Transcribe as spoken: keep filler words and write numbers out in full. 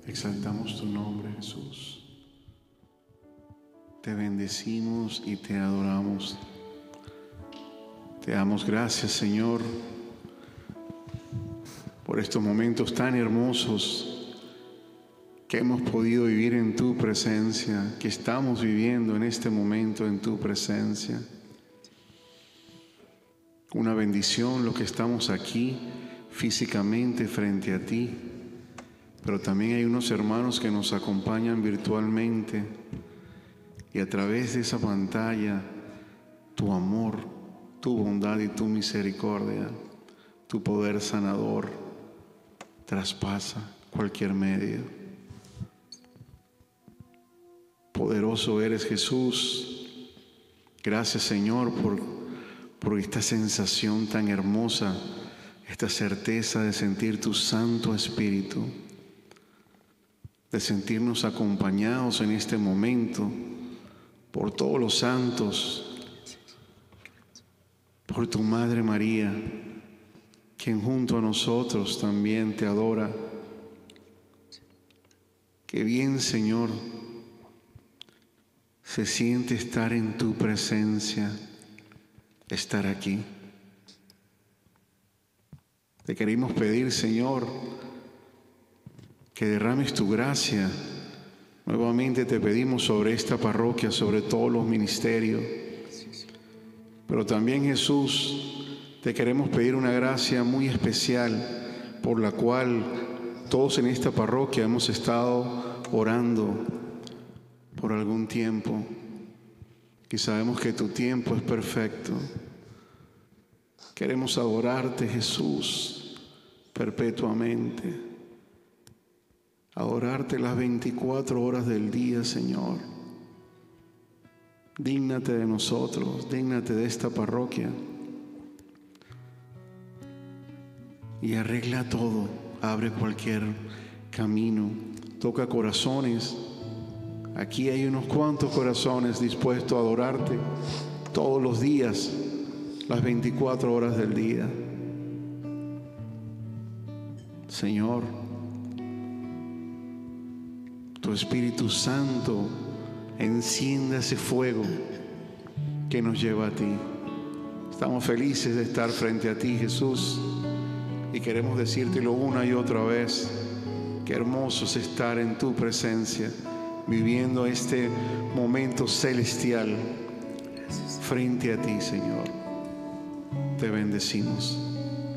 Exaltamos tu nombre, Jesús. Te bendecimos y te adoramos. Te damos gracias, Señor, por estos momentos tan hermosos que hemos podido vivir en tu presencia, que estamos viviendo en este momento en tu presencia. Una bendición lo que estamos aquí físicamente frente a ti, pero también hay unos hermanos que nos acompañan virtualmente y a través de esa pantalla tu amor, tu bondad y tu misericordia, tu poder sanador traspasa cualquier medio. Poderoso eres, Jesús. Gracias, Señor, por, por esta sensación tan hermosa, esta certeza de sentir tu Santo Espíritu, de sentirnos acompañados en este momento por todos los santos, por tu Madre María, quien junto a nosotros también te adora. Qué bien, Señor, se siente estar en tu presencia, estar aquí. Te queremos pedir, Señor, que derrames tu gracia. Nuevamente te pedimos sobre esta parroquia, sobre todos los ministerios. Pero también, Jesús, te queremos pedir una gracia muy especial por la cual todos en esta parroquia hemos estado orando por algún tiempo y sabemos que tu tiempo es perfecto. Queremos adorarte, Jesús, perpetuamente. Adorarte las veinticuatro horas del día, Señor. Dígnate de nosotros, dígnate de esta parroquia y arregla todo, abre cualquier camino, toca corazones. Aquí hay unos cuantos corazones dispuestos a adorarte todos los días, las veinticuatro horas del día. Señor, tu Espíritu Santo encienda ese fuego que nos lleva a ti. Estamos felices de estar frente a ti, Jesús, y queremos decírtelo una y otra vez. Qué hermoso es estar en tu presencia, viviendo este momento celestial frente a ti, Señor. Te bendecimos.